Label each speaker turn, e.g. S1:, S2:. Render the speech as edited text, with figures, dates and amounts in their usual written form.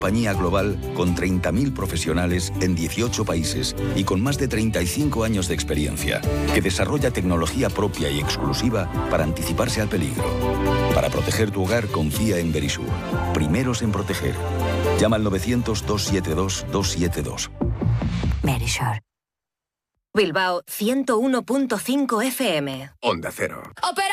S1: Compañía global con 30.000 profesionales en 18 países y con más de 35 años de experiencia, que desarrolla tecnología propia y exclusiva para anticiparse al peligro. Para proteger tu hogar, confía en Verisur. Primeros en proteger. Llama al 900-272-272.
S2: Verisur. Bilbao 101.5 FM.
S3: Onda Cero.
S4: Opera